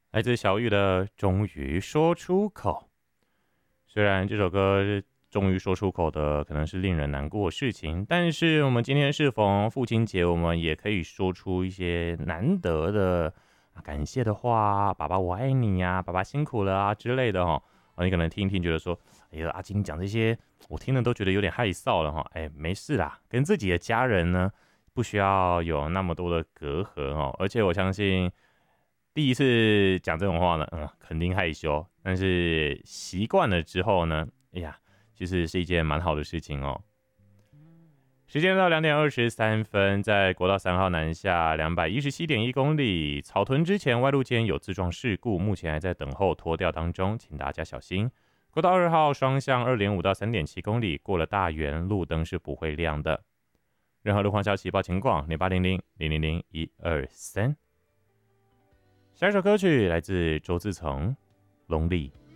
来自小雨的《终于说出口》。虽然这首歌终于说出口的可能是令人难过的事情，但是我们今天适逢父亲节，我们也可以说出一些难得的感谢的话，爸爸我爱你呀，爸爸辛苦了啊之类的哈。你可能听一听，觉得说，哎呀，阿金讲这些，我听了都觉得有点害臊了哈。哎，没事啦，跟自己的家人呢，不需要有那么多的隔阂哦。而且我相信，第一次讲这种话呢，肯定害羞，但是习惯了之后呢，哎呀，其实是一件蛮好的事情哦。时间到2:23，在国道3号南下217.1公里，草屯之前外路间有自撞事故，目前还在等候拖吊当中，请大家小心。国道2号双向2.5到3.7公里，过了大园，路灯是不会亮的。任何路况消息报警广0800-000-123。下一首歌曲来自周自从，《龙里》。